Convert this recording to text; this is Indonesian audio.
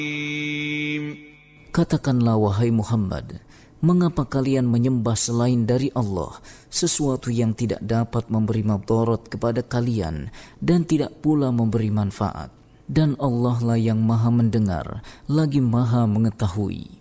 Katakanlah wahai Muhammad, mengapa kalian menyembah selain dari Allah sesuatu yang tidak dapat memberi madarat kepada kalian dan tidak pula memberi manfaat? Dan Allah lah yang maha mendengar lagi maha mengetahui.